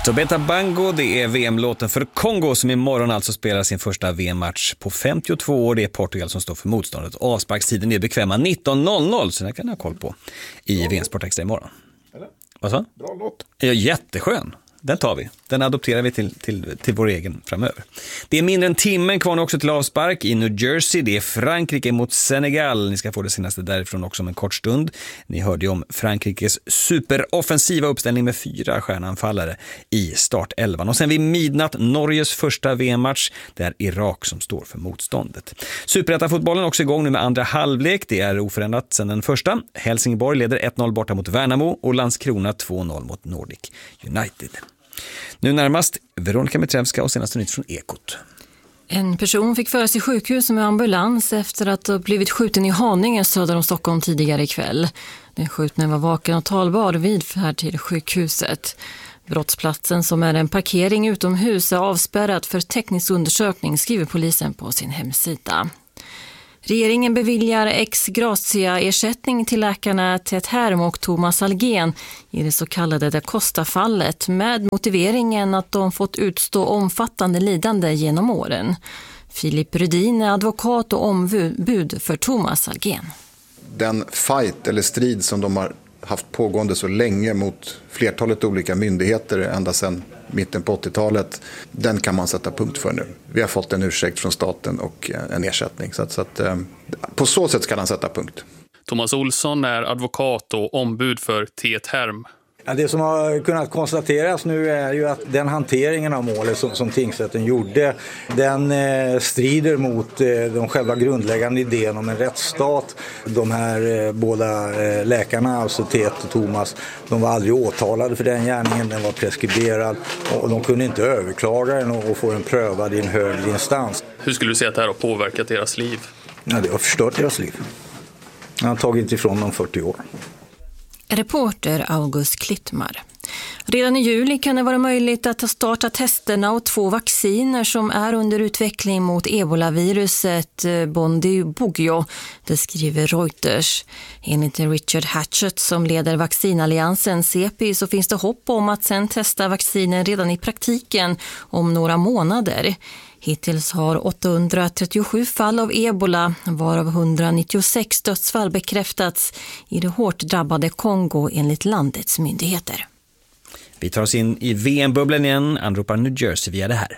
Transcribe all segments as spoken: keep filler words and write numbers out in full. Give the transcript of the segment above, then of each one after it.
Tobeta Bango, det är V M-låten för Kongo som imorgon alltså spelar sin första V M-match på femtiotvå år. Det är Portugal som står för motståndet. Avsparkstiden är bekväma nitton noll noll, så det kan jag ha koll på i V M-sport extra imorgon. Eller? Vad så? Bra låt. Ja, jätteskön. Den tar vi. Den adopterar vi till, till, till vår egen framöver. Det är mindre än timmen kvar nu också till avspark i New Jersey. Det är Frankrike mot Senegal. Ni ska få det senaste därifrån också om en kort stund. Ni hörde ju om Frankrikes superoffensiva uppställning med fyra stjärnanfallare i startelvan. Och sen vid midnatt Norges första V M-match. Det är Irak som står för motståndet. Superettan-fotbollen också igång nu med andra halvlek. Det är oförändrat sedan den första. Helsingborg leder ett noll borta mot Värnamo och Landskrona två noll mot Nordic United. Nu närmast Veronica Mitrevska och senaste nytt från Ekot. En person fick föras till sjukhus med ambulans efter att ha blivit skjuten i Haninge söder om Stockholm tidigare ikväll. Den skjutne var vaken och talbar vid färd till sjukhuset. Brottsplatsen, som är en parkering utomhus, är avspärrad för teknisk undersökning, skriver polisen på sin hemsida. Regeringen beviljar ex gratia-ersättning till läkarna Ted Herm och Thomas Algen i det så kallade Da Costa-fallet med motiveringen att de fått utstå omfattande lidande genom åren. Filip Rydin är advokat och ombud för Thomas Algen. Den fight eller strid som de har haft pågående så länge mot flertalet olika myndigheter ända sedan mitten på åttiotalet, den kan man sätta punkt för nu. Vi har fått en ursäkt från staten och en ersättning. Så att, så att, på så sätt ska den sätta punkt. Thomas Olsson är advokat och ombud för Ted Herm. Ja, det som har kunnat konstateras nu är ju att den hanteringen av målet som, som tingsrätten gjorde, den eh, strider mot eh, de själva grundläggande idén om en rättsstat. De här eh, båda eh, läkarna, alltså Ted och Thomas, de var aldrig åtalade för den gärningen, den var preskriberad och de kunde inte överklaga den och, och få den prövad i en högre instans. Hur skulle du säga att det här har påverkat deras liv? Ja, det har förstört deras liv. Han har tagit ifrån dem fyrtio år. Reporter August Klittmar. Redan i juli kan det vara möjligt att starta testerna av två vacciner som är under utveckling mot ebolaviruset Bundibugyo, det skriver Reuters. Enligt Richard Hatchett som leder vaccinalliansen C E P I så finns det hopp om att sen testa vaccinen redan i praktiken om några månader. Hittills har åttahundratrettiosju fall av ebola, varav etthundranittiosex dödsfall bekräftats i det hårt drabbade Kongo enligt landets myndigheter. Vi tar oss in i V M-bubblan igen, anropar New Jersey via det här.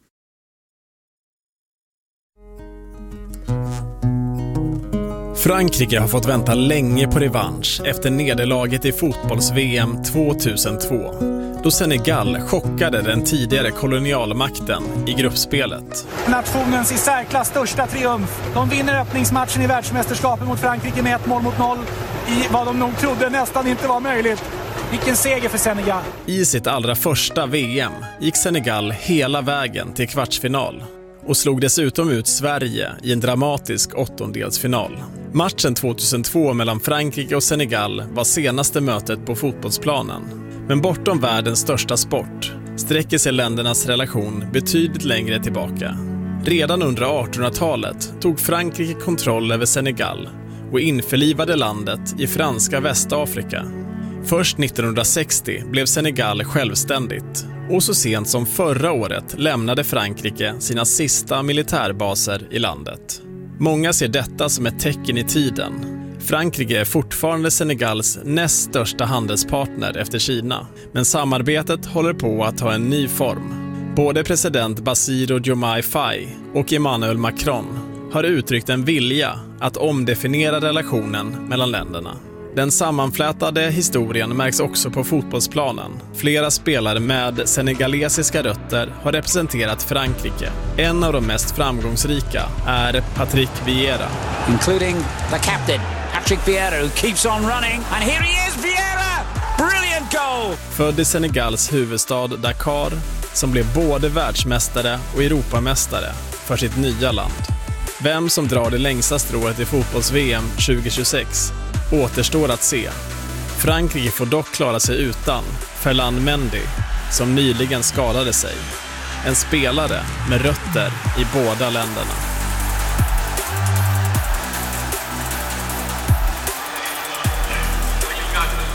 Frankrike har fått vänta länge på revansch efter nederlaget i fotbolls-V M tvåtusentvå. Då Senegal chockade den tidigare kolonialmakten i gruppspelet. Nationens i särklass största triumf. De vinner öppningsmatchen i världsmästerskapet mot Frankrike med ett mål mot noll i vad de nog trodde nästan inte var möjligt. Vilken seger för Senegal. I sitt allra första V M gick Senegal hela vägen till kvartsfinal och slog dessutom ut Sverige i en dramatisk åttondelsfinal. Matchen tvåtusentvå mellan Frankrike och Senegal var senaste mötet på fotbollsplanen. Men bortom världens största sport sträcker sig ländernas relation betydligt längre tillbaka. Redan under artonhundratalet tog Frankrike kontroll över Senegal och införlivade landet i franska Västafrika. Först nittonhundrasextio blev Senegal självständigt och så sent som förra året lämnade Frankrike sina sista militärbaser i landet. Många ser detta som ett tecken i tiden. Frankrike är fortfarande Senegals näst största handelspartner efter Kina, men samarbetet håller på att ta en ny form. Både president Bassirou Diomaye Faye och Emmanuel Macron har uttryckt en vilja att omdefiniera relationen mellan länderna. Den sammanflätade historien märks också på fotbollsplanen. Flera spelare med senegalesiska rötter har representerat Frankrike. En av de mest framgångsrika är Patrick Vieira. Including the captain, Patrick Vieira, who keeps on running. And here he is, Vieira! Brilliant goal! Född i Senegals huvudstad Dakar, som blev både världsmästare och Europamästare för sitt nya land. Vem som drar det längsta strået i fotbolls-V M tjugohundratjugosex återstår att se. Frankrike får dock klara sig utan Ferland Mendy, som nyligen skadade sig. En spelare med rötter i båda länderna.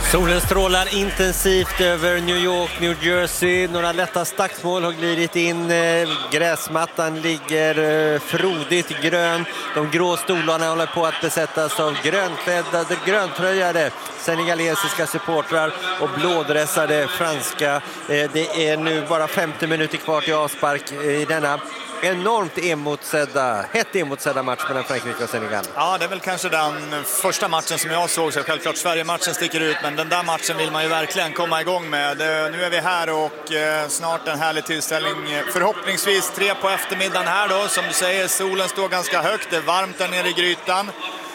Solen strålar intensivt över New York, New Jersey. Några lätta stacksmål har glidit in. Gräsmattan ligger frodigt grön. De grå stolarna håller på att besättas av grönklädda, gröntröjade senegalesiska supportrar och blådressade franska. Det är nu bara femtio minuter kvar till avspark i denna enormt emotsedda, hett emotsedda match mellan Frankrike och Senegal. Ja, det är väl kanske den första matchen som jag såg, så självklart Sverige-matchen sticker ut, men den där matchen vill man ju verkligen komma igång med. Nu är vi här och eh, snart en härlig tillställning, förhoppningsvis tre på eftermiddagen här då, som du säger, solen står ganska högt, det är varmt där nere i grytan.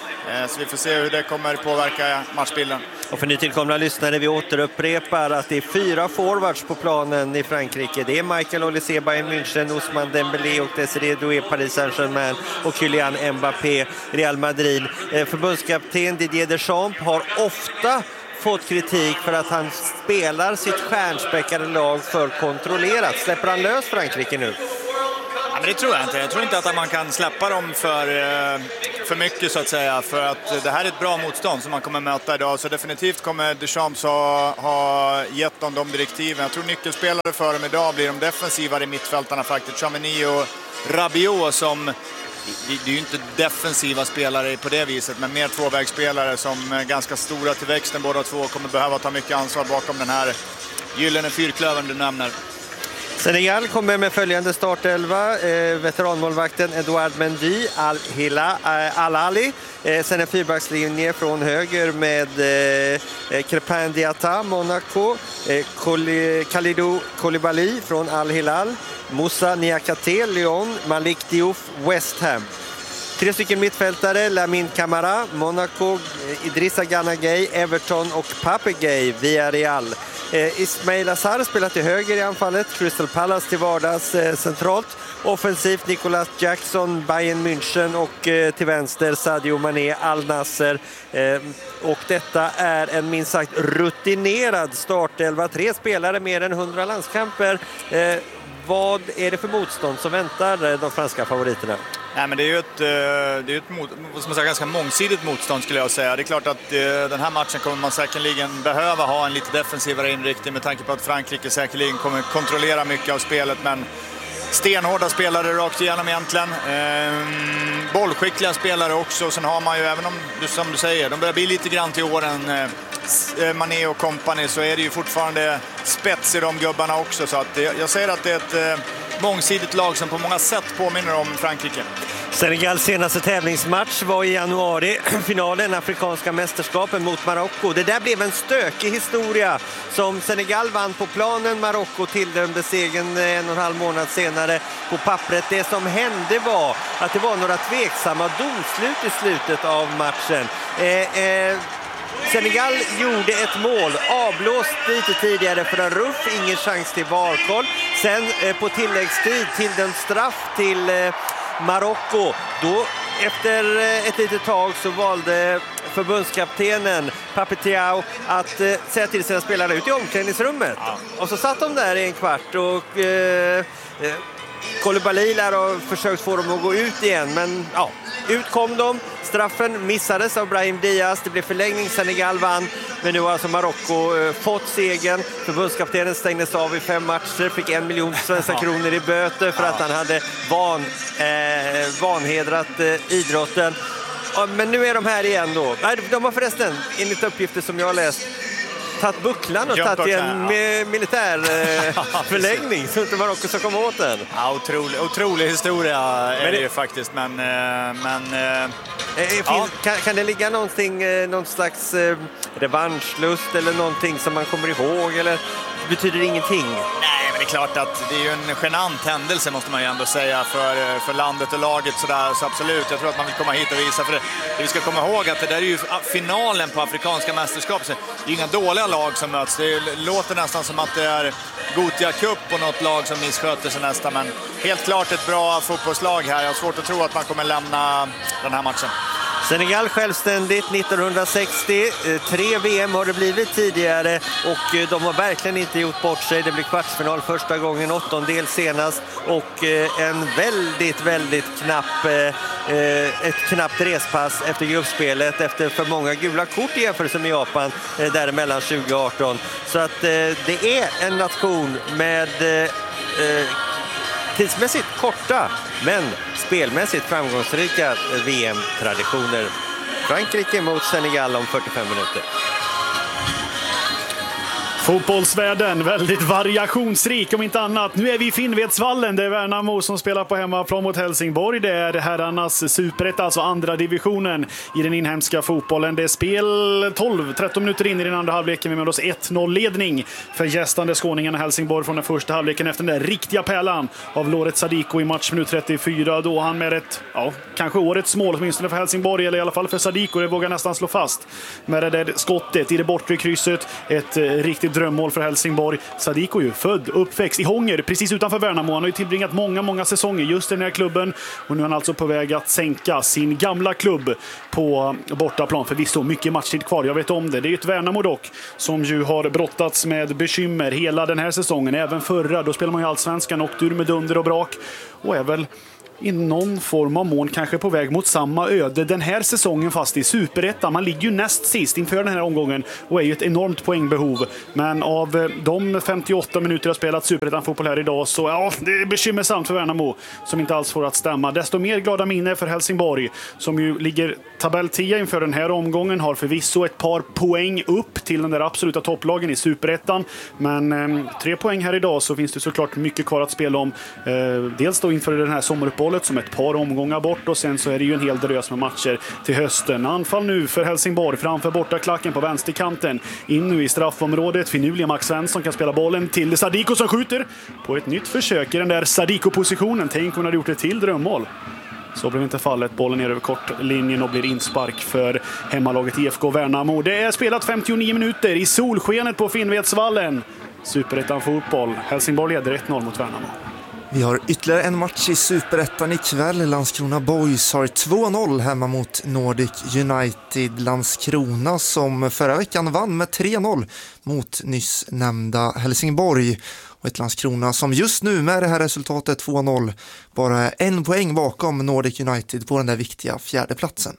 Så vi får se hur det kommer påverka matchbilden. Och för nytillkomna lyssnare, vi återupprepar att det är fyra forwards på planen i Frankrike. Det är Michael Olise, Bayern München, Ousmane Dembélé och Desiré Doué, Paris Saint-Germain, och Kylian Mbappé, Real Madrid. Förbundskapten Didier Deschamps har ofta fått kritik för att han spelar sitt stjärnspäckade lag för kontrollerat. Släpper han lös Frankrike nu? Ja, men det tror jag inte. Jag tror inte att man kan släppa dem för, för mycket så att säga. För att det här är ett bra motstånd som man kommer möta idag. Så definitivt kommer Deschamps ha, ha gett dem de direktiven. Jag tror nyckelspelare för dem idag blir de defensivare i mittfältarna faktiskt. Tchouaméni och Rabiot som... Det är ju inte defensiva spelare på det viset, men mer tvåvägsspelare som är ganska stora till växten. Båda två kommer behöva ta mycket ansvar bakom den här gyllene fyrklövern du nämner. Senegal kommer med följande startelva. Eh, veteranmålvakten Edouard Mendy, Al-Hilal, eh, Al-Ali. Eh, sen en fyrbackslinje från höger med eh, Crépin Diatta, Monaco. Eh, Kalidou Koulibaly från Al-Hilal. Moussa Niakhaté, Lyon. Malik Diouf, West Ham. Tre stycken mittfältare, Lamine Camara, Monaco, Idrissa Gana Gueye, Everton och Pape Gueye, Villarreal. Eh, Ismail Assar spelar till höger i anfallet, Crystal Palace till vardags eh, centralt. Offensivt Nicolas Jackson, Bayern München och eh, till vänster Sadio Mané, Al Nassr. Eh, och detta är en minst sagt rutinerad startelva. Tre spelare, mer än hundra landskamper. Eh, vad är det för motstånd som väntar de franska favoriterna? Nej, men det är ju ett, det är ett mot, som man säger, ganska mångsidigt motstånd skulle jag säga. Det är klart att den här matchen kommer man säkerligen behöva ha en lite defensivare inriktning med tanke på att Frankrike säkerligen kommer kontrollera mycket av spelet, men stenhårda spelare rakt igenom egentligen. Ehm, bollskickliga spelare också. Sen har man ju, även om du, som du säger, de börjar bli lite grann till åren, eh, Mané och company, så är det ju fortfarande spets i de gubbarna också. Så att jag, jag säger att det är ett eh, mångsidigt lag som på många sätt påminner om Frankrike. Senegals senaste tävlingsmatch var i januari, finalen, afrikanska mästerskapen mot Marocko. Det där blev en stökig historia som Senegal vann på planen. Marocko tilldömde segern en och en halv månad senare på pappret. Det som hände var att det var några tveksamma domslut i slutet av matchen. Eh, eh, Senegal gjorde ett mål, avblåst lite tidigare för en ruff, ingen chans till varkoll. Sen eh, på tilläggstid till den straff till eh, Marocko. Då efter eh, ett litet tag så valde förbundskaptenen Pape Thiaw att eh, säga till sina spelare ut i omklädningsrummet. Ja. Och så satt de där i en kvart och eh, eh, Koulibaly lär ha försökt få dem att gå ut igen, men ja, ut kom de. Straffen missades av Brahim Diaz. Det blev förlängning, Senegal vann. Men nu har alltså Marocko eh, fått segern. Förbundskaptenen stängdes av i fem matcher. Fick en miljon svenska kronor i böter för att han hade van, eh, vanhedrat eh, idrotten. Ja, men nu är de här igen då. Nej, de har förresten, enligt uppgifter som jag har läst, tagit bucklan och tagit en ja. militär eh, förlängning så inte Marocko ska komma åt den. Ja, otrolig, otrolig historia är men det ju faktiskt, men... Eh, men eh, ja. kan, kan det ligga någonting, eh, någon slags eh, revanschlust eller någonting som man kommer ihåg, eller betyder det ingenting? Nej, men det är klart att det är ju en genant händelse, måste man ju ändå säga, för, för landet och laget sådär, så absolut. Jag tror att man vill komma hit och visa, för det, vi ska komma ihåg att det där är ju finalen på afrikanska mästerskap, så det är ju inga dåliga lag som möts. Det låter nästan som att det är Gothia Cup och något lag som missköter sig nästan, men helt klart ett bra fotbollslag här. Jag har svårt att tro att man kommer lämna den här matchen. Senegal självständigt nittonhundrasextio, tre V M har det blivit tidigare och de har verkligen inte gjort bort sig. Det blir kvartsfinal första gången, åttondel senast och en väldigt, väldigt knapp, ett knappt respass efter gruppspelet efter för många gula kort i jämförelse med Japan däremellan tjugo arton. Så att det är en nation med tidsmässigt korta men spelmässigt framgångsrika V M-traditioner. Frankrike mot Senegal om fyrtiofem minuter. Fotbollsvärlden, väldigt variationsrik om inte annat. Nu är vi i Finnvedsvallen, det är Värnamo som spelar på hemmaplan mot Helsingborg. Det är herrarnas superett, alltså andra divisionen i den inhemska fotbollen. Det är spel tolv tretton minuter in i den andra halvleken. Vi med oss ett noll-ledning för gästande skåningarna Helsingborg från den första halvleken efter den där riktiga pärlan av Loret Sadiko i matchminut trettiofyra. Då han med ett, ja, kanske årets mål åtminstone för Helsingborg, eller i alla fall för Sadiko, det vågar nästan slå fast. Med det där skottet i det bortre krysset, ett riktigt drömmål för Helsingborg. Sadiko är ju född, uppväxt i Hånger, precis utanför Värnamo. Han har ju tillbringat många, många säsonger just i den här klubben. Och nu är han alltså på väg att sänka sin gamla klubb på bortaplan. Förvisso mycket matchtid kvar, jag vet om det. Det är ju ett Värnamo dock, som ju har brottats med bekymmer hela den här säsongen. Även förra, då spelar man ju allsvenskan och ur med dunder och brak. Och är väl i någon form av mån kanske på väg mot samma öde den här säsongen, fast i superettan. Man ligger ju näst sist inför den här omgången och är ju ett enormt poängbehov. Men av de femtioåtta minuter jag spelat superettan fotboll här idag, så ja, det är bekymmersamt för Värnamo som inte alls får att stämma. Desto mer glada minne för Helsingborg som ju ligger tabell tio inför den här omgången, har förvisso ett par poäng upp till den där absoluta topplagen i superettan. Men eh, tre poäng här idag, så finns det såklart mycket kvar att spela om. Eh, dels då inför den här sommaruppehållet som ett par omgångar bort, och sen så är det ju en hel drös med matcher till hösten. Anfall nu för Helsingborg framför borta klacken på vänsterkanten. In nu i straffområdet. Finurliga Max Svensson kan spela bollen till Sadiko som skjuter på ett nytt försök i den där Sadiko-positionen. Tänk om han hade gjort ett till drömmål. Så blev inte fallet. Bollen ner över kortlinjen och blir inspark för hemmalaget I F K Värnamo. Det är spelat femtionio minuter i solskenet på Finnvedsvallen. Superettan fotboll. Helsingborg leder ett noll mot Värnamo. Vi har ytterligare en match i Superettan ikväll. Landskrona Boys har två noll hemma mot Nordic United. Landskrona som förra veckan vann med tre noll mot nyss nämnda Helsingborg. Och ett Landskrona som just nu med det här resultatet två noll bara är en poäng bakom Nordic United på den där viktiga fjärde platsen.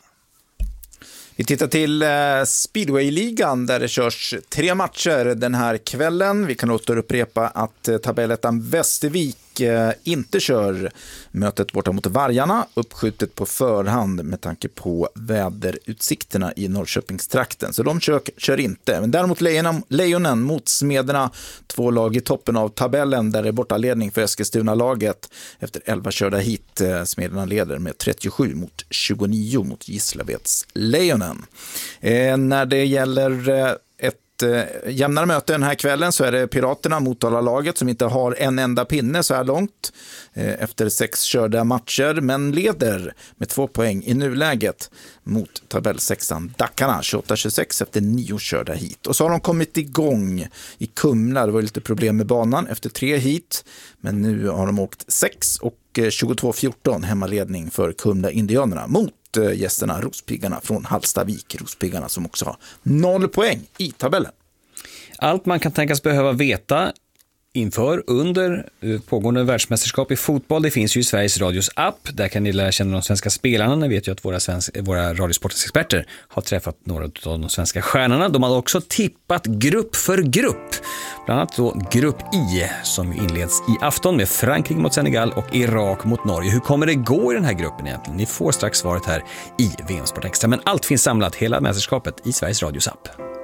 Vi tittar till eh, Speedway-ligan där det körs tre matcher den här kvällen. Vi kan återupprepa att eh, tabellettan Västervik eh, inte kör mötet borta mot Vargarna, uppskjutet på förhand med tanke på väderutsikterna i Norrköpingstrakten. Så de kör, kör inte. Men däremot Lejonen, Lejonen mot Smederna, två lag i toppen av tabellen där det är bortaledning för Eskilstuna-laget. Efter elva körda hit, eh, Smederna leder med trettiosju mot tjugonio mot Gislaveds Lejonen. Eh, när det gäller eh, ett eh, jämnare möte den här kvällen så är det Piraterna mot Motala-laget som inte har en enda pinne så här långt eh, efter sex körda matcher, men leder med två poäng i nuläget mot tabellsexan Dackarna tjugoåtta tjugosex efter nio körda hit. Och så har de kommit igång i Kumla. Det var lite problem med banan efter tre hit, men nu har de åkt sex och tjugotvå fjorton hemmaledning för Kumla Indianerna mot gästerna Rospiggarna från Hallstavik. Rospiggarna som också har noll poäng i tabellen. Allt man kan tänkas behöva veta inför, under pågående världsmästerskap i fotboll, det finns ju i Sveriges Radios app. Där kan ni lära känna de svenska spelarna. Ni vet ju att våra, svenska, våra radiosportexperter har träffat några av de svenska stjärnorna. De har också tippat grupp för grupp. Bland annat då grupp I som inleds i afton med Frankrike mot Senegal och Irak mot Norge. Hur kommer det gå i den här gruppen egentligen? Ni får strax svaret här i V M Sport Extra. Men allt finns samlat, hela mästerskapet, i Sveriges Radios app.